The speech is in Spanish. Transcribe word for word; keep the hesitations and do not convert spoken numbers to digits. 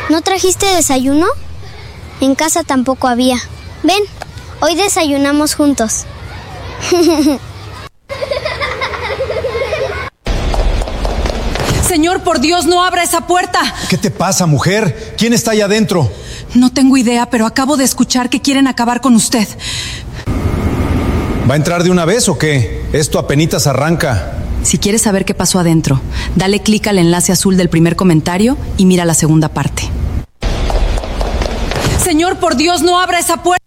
¿No trajiste desayuno? En casa tampoco había. Ven, hoy desayunamos juntos. Señor, por Dios, no abra esa puerta. ¿Qué te pasa, mujer? ¿Quién está allá adentro? No tengo idea, pero acabo de escuchar que quieren acabar con usted. ¿Va a entrar de una vez o qué? Esto apenitas arranca. Si quieres saber qué pasó adentro, dale clic al enlace azul del primer comentario y mira la segunda parte. Señor, por Dios, no abra esa puerta.